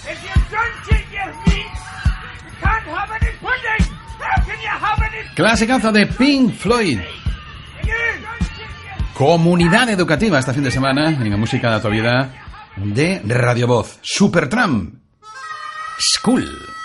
Clasicazo de Pink Floyd. Comunidad educativa este fin de semana en la música de actualidad de Radio Voz. Supertramp. School.